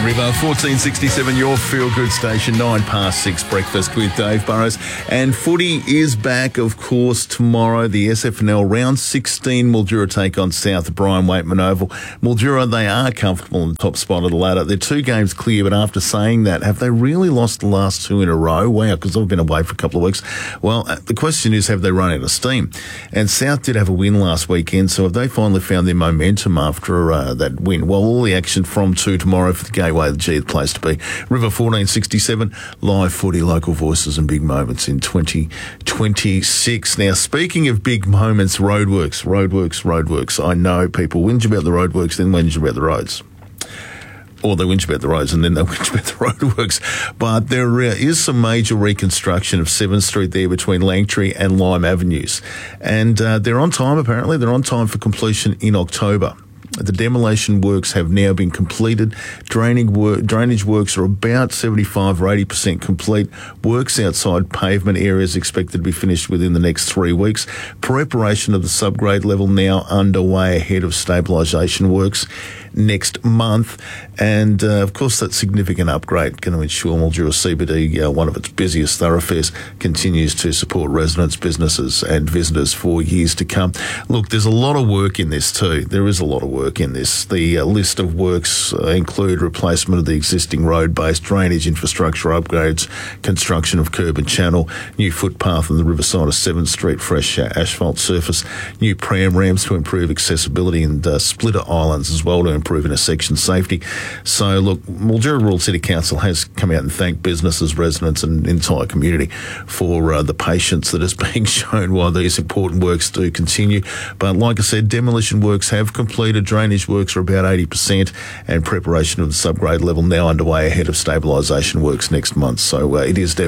River, 1467, your feel-good station, 6:09, breakfast with Dave Burrows. And footy is back, of course, tomorrow. The SFNL round 16, Mildura take on South at Brian Waitman Oval. Mildura, they are comfortable in the top spot of the ladder. They're 2 games clear, but after saying that, have they really lost the last 2 in a row? Wow, because I've been away for a couple of weeks. Well, the question is, have they run out of steam? And South did have a win last weekend, so have they finally found their momentum after that win? Well, all the action from 2 tomorrow for the Gateway, the G, the place to be. River 1467, live footy, local voices and big moments in 2026. Now, speaking of big moments, roadworks. I know people whinge about the roadworks, then whinge about the roads. Or they whinge about the roads and then they whinge about the roadworks. But there is some major reconstruction of 7th Street there between Langtree and Lime Avenues. And they're on time, apparently. They're on time for completion in October. The demolition works have now been completed. Drainage works are about 75 or 80% complete. Works outside pavement areas expected to be finished within the next 3 weeks. Preparation of the subgrade level now underway ahead of stabilisation works next month. And, of course, that significant upgrade going to ensure Mildura CBD, one of its busiest thoroughfares, continues to support residents, businesses and visitors for years to come. Look, there's a lot of work in this too. There is a lot of work in this. The list of works include replacement of the existing road base, drainage infrastructure upgrades, construction of curb and channel, new footpath on the riverside of 7th Street, fresh asphalt surface, new pram ramps to improve accessibility and splitter islands as well to improve intersection safety. So, look, Mildura Rural City Council has come out and thanked businesses, residents and the entire community for the patience that is being shown while these important works do continue. But like I said, demolition works have completed, drainage works are about 80%, and preparation of the subgrade level now underway ahead of stabilisation works next month. So it is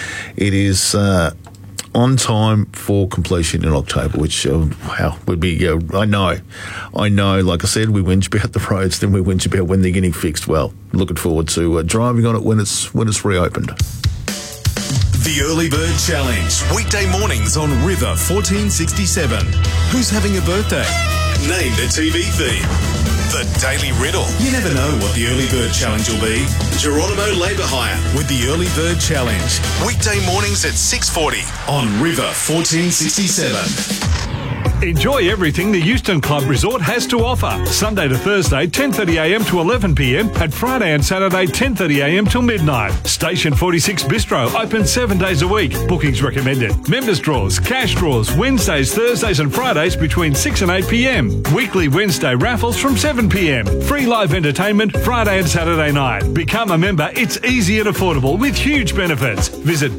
on time for completion in October, which would be, I know, like I said, we whinge about the roads, then we whinge about when they're getting fixed. Well, looking forward to driving on it when it's reopened. The Early Bird Challenge, weekday mornings on River 1467. Who's having a birthday? Name the TV theme. The Daily Riddle. You never know what the Early Bird Challenge will be. Geronimo Labour Hire with the Early Bird Challenge. Weekday mornings at 6:40 on River 1467. Enjoy everything the Euston Club Resort has to offer. Sunday to Thursday, 10:30am to 11pm, and Friday and Saturday, 10:30am till midnight. Station 46 Bistro, open 7 days a week. Bookings recommended. Members draws, cash draws, Wednesdays, Thursdays and Fridays between 6 and 8pm. Weekly Wednesday raffles from 7pm. Free live entertainment Friday and Saturday night. Become a member. It's easy and affordable with huge benefits. Visit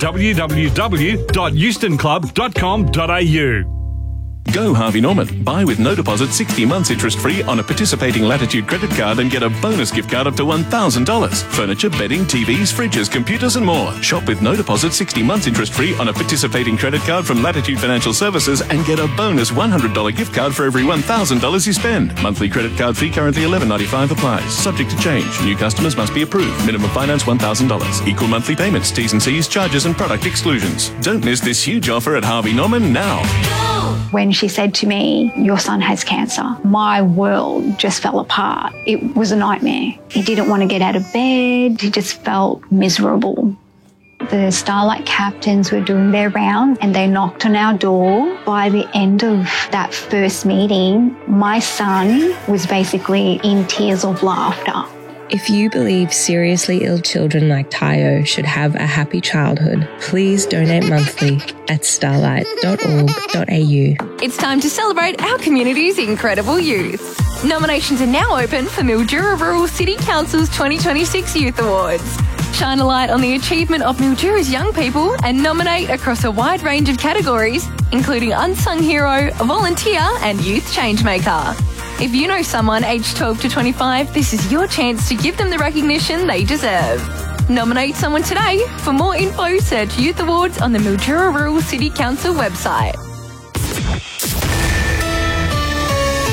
www.eustonclub.com.au. Go Harvey Norman. Buy with no deposit 60 months interest-free on a participating Latitude credit card and get a bonus gift card up to $1,000. Furniture, bedding, TVs, fridges, computers and more. Shop with no deposit 60 months interest-free on a participating credit card from Latitude Financial Services and get a bonus $100 gift card for every $1,000 you spend. Monthly credit card fee currently $11.95 applies. Subject to change. New customers must be approved. Minimum finance $1,000. Equal monthly payments, T's and C's, charges and product exclusions. Don't miss this huge offer at Harvey Norman now. When she said to me, "Your son has cancer," my world just fell apart. It was a nightmare. He didn't want to get out of bed. He just felt miserable. The Starlight captains were doing their round and they knocked on our door. By the end of that first meeting, my son was basically in tears of laughter. If you believe seriously ill children like Tayo should have a happy childhood, please donate monthly at starlight.org.au. It's time to celebrate our community's incredible youth. Nominations are now open for Mildura Rural City Council's 2026 Youth Awards. Shine a light on the achievement of Mildura's young people and nominate across a wide range of categories, including Unsung Hero, Volunteer and Youth Changemaker. If you know someone aged 12 to 25, this is your chance to give them the recognition they deserve. Nominate someone today. For more info, search Youth Awards on the Mildura Rural City Council website.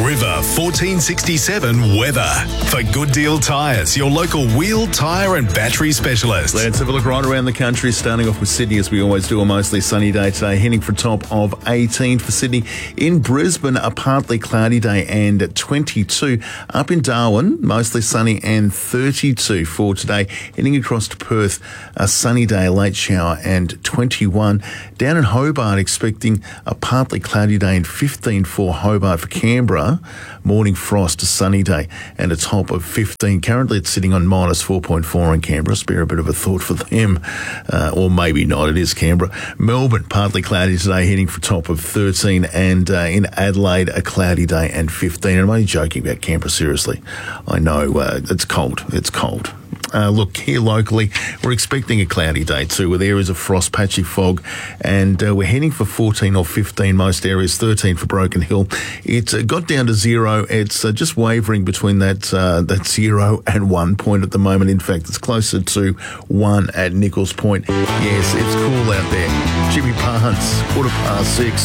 River 1467 weather. For Good Deal Tyres, your local wheel, tyre and battery specialist. Let's have a look right around the country, starting off with Sydney as we always do. A mostly sunny day today, heading for a top of 18 for Sydney. In Brisbane, a partly cloudy day and 22. Up in Darwin, mostly sunny and 32 for today. Heading across to Perth, a sunny day, late shower and 21. Down in Hobart, expecting a partly cloudy day and 15 for Hobart. For Canberra, morning frost, a sunny day and a top of 15. Currently it's sitting on minus 4.4 in Canberra. Spare a bit of a thought for them, or maybe not. It is Canberra. Melbourne, partly cloudy today, heading for a top of 13, and in Adelaide, a cloudy day and 15. And I'm only joking about Canberra, seriously. I know it's cold. It's cold. Look, here locally, we're expecting a cloudy day too, with areas of frost, patchy fog, and we're heading for 14 or 15 most areas, 13 for Broken Hill. It's got down to 0. It's just wavering between that 0 and 1 point at the moment. In fact, it's closer to 1 at Nichols Point. Yes, it's cool out there. Jimmy Barnes, 6:15.